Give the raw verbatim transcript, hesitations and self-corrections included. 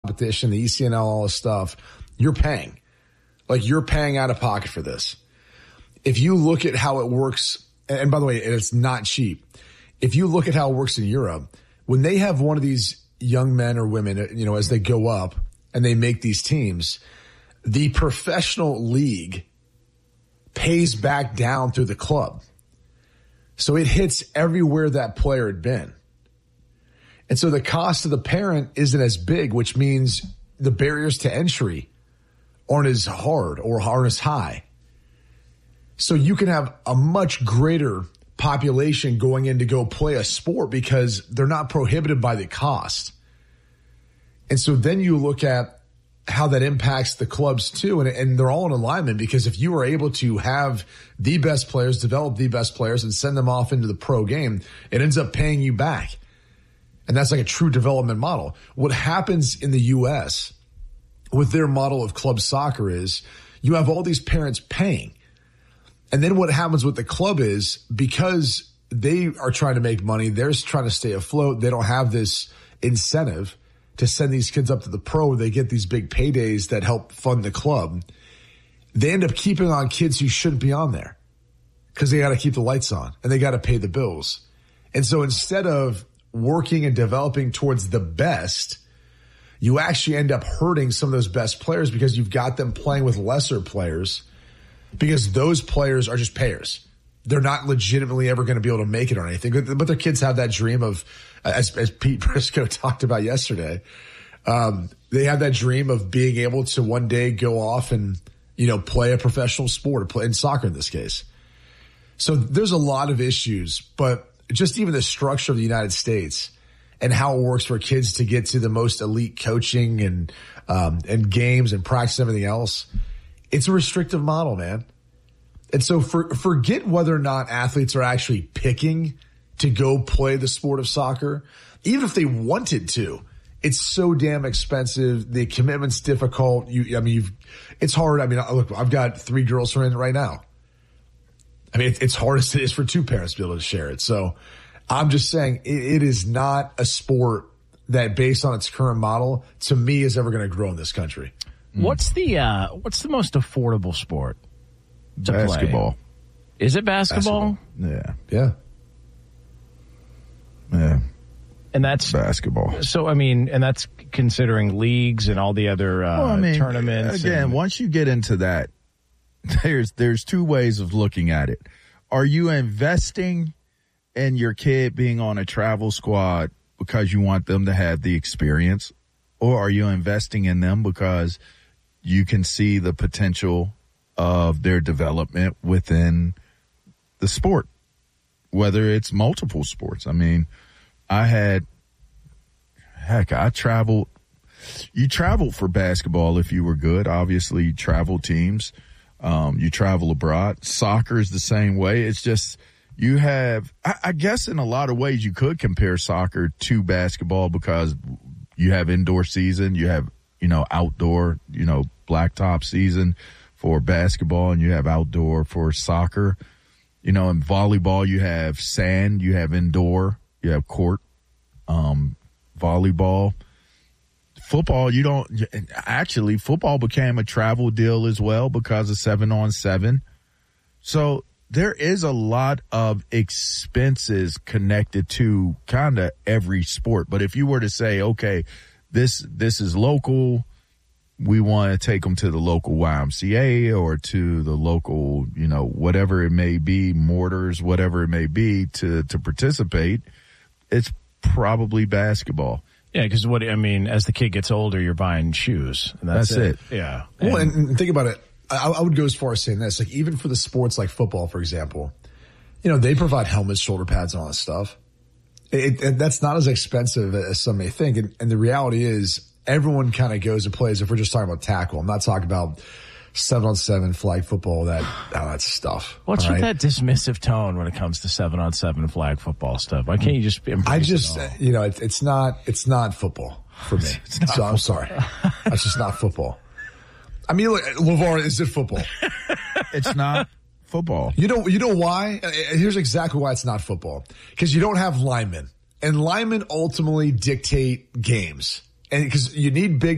competition, the E C N L, all this stuff, you're paying. Like, you're paying out of pocket for this. If you look at how it works, and by the way, it's not cheap. If you look at how it works in Europe, when they have one of these young men or women, you know, as they go up and they make these teams, the professional league pays back down through the club. So it hits everywhere that player had been. And so the cost of the parent isn't as big, which means the barriers to entry aren't as hard or aren't as high. So you can have a much greater population going in to go play a sport because they're not prohibited by the cost. And so then you look at how that impacts the clubs too. And, and they're all in alignment, because if you are able to have the best players, develop the best players, and send them off into the pro game, it ends up paying you back. And that's like a true development model. What happens in the U S with their model of club soccer is you have all these parents paying. And then what happens with the club is, because they are trying to make money, they're trying to stay afloat, they don't have this incentive to send these kids up to the pro. They get these big paydays that help fund the club. They end up keeping on kids who shouldn't be on there because they got to keep the lights on and they got to pay the bills. And so instead of working and developing towards the best, you actually end up hurting some of those best players because you've got them playing with lesser players, because those players are just payers. They're not legitimately ever going to be able to make it or anything. But their kids have that dream of, as, as Pete Briscoe talked about yesterday, um, they have that dream of being able to one day go off and, you know, play a professional sport, or play in soccer in this case. So there's a lot of issues, but just even the structure of the United States and how it works for kids to get to the most elite coaching and, um, and games and practice and everything else. It's a restrictive model, man. And so for, forget whether or not athletes are actually picking to go play the sport of soccer. Even if they wanted to, it's so damn expensive. The commitment's difficult. You, I mean, you've, it's hard. I mean, look, I've got three girls who are in it right now. I mean, it's hard as it is for two parents to be able to share it. So I'm just saying it, it is not a sport that, based on its current model, to me, is ever going to grow in this country. What's the uh, what's the most affordable sport to Basketball. play? Is it basketball? basketball? Yeah. Yeah. Yeah. And that's basketball. So, I mean, and that's considering leagues and all the other uh, well, I mean, tournaments. Again, and, once you get into that, there's there's two ways of looking at it. Are you investing in your kid being on a travel squad because you want them to have the experience, or are you investing in them because you can see the potential of their development within the sport, whether it's multiple sports? I mean, I had, heck, I traveled. You traveled for basketball if you were good. Obviously, you travel teams. Um, you travel abroad. Soccer is the same way. It's just you have, I, I guess in a lot of ways you could compare soccer to basketball because you have indoor season, you have, you know, outdoor, you know, blacktop season for basketball, and you have outdoor for soccer. You know, in volleyball, you have sand, you have indoor, you have court, um, volleyball. Football, you don't actually, football became a travel deal as well because of seven on seven. So there is a lot of expenses connected to kind of every sport. But if you were to say, okay, this, this is local, we want to take them to the local Y M C A or to the local, you know, whatever it may be, mortars, whatever it may be to, to participate, it's probably basketball. Yeah, because what I mean, as the kid gets older, you're buying shoes. And that's, that's it. it. Yeah. Well, and, and think about it. I, I would go as far as saying this, like even for the sports like football, for example, you know, they provide helmets, shoulder pads, and all that stuff. It, it, that's not as expensive as some may think. And, and the reality is everyone kind of goes and plays. If we're just talking about tackle, I'm not talking about seven on seven flag football, that, all that stuff. What's with right? that dismissive tone when it comes to seven on seven flag football stuff? Why can't you just embrace I just, it all? you know, it, it's not, it's not football for me. So football. I'm sorry. That's just not football. I mean, look, LeVar, is it football? It's not football. You know, you know why? Here's exactly why it's not football. Because you don't have linemen. And linemen ultimately dictate games. And because you need big